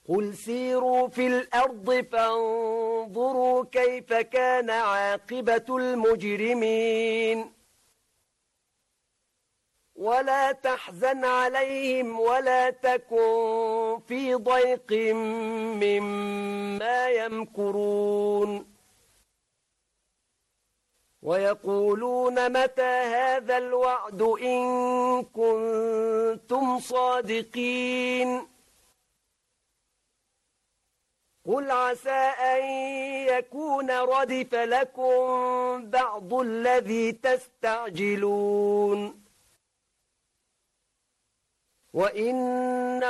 قل سيروا في الأرض فانظروا كيف كان عاقبة المجرمين ولا تحزن عليهم ولا تكن في ضيق مما يمكرون ويقولون متى هذا الوعد إن كنتم صادقين قل عسى أن يكون ردف لكم بعض الذي تستعجلون وإن